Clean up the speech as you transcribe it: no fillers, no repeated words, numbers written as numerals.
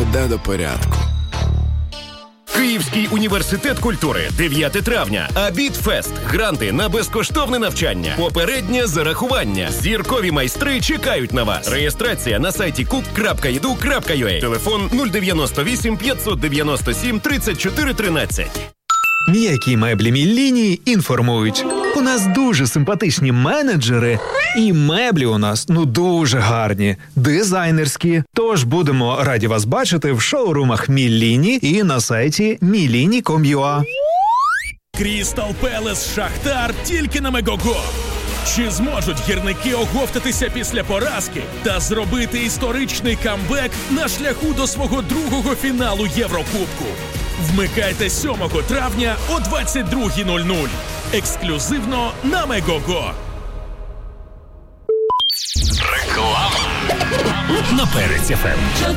приведе до порядку. Київський університет культури. 9 травня. Абітфест. Гранти на безкоштовне навчання. Попереднє зарахування. Зіркові майстри чекають на вас. Реєстрація на сайті cook.edu.ua. Телефон 098 597 34 13. М'які меблі Мілліні інформують. У нас дуже симпатичні менеджери, і меблі у нас, дуже гарні, дизайнерські. Тож будемо раді вас бачити в шоурумах Мілліні і на сайті milini.com.ua. Крістал Пелес Шахтар тільки на Мегого. Чи зможуть гірники оговтатися після поразки та зробити історичний камбек на шляху до свого другого фіналу Єврокубку? Вмикайте 7 травня о 22:00. Ексклюзивно на Мегого. Реклама на Перець ФМ.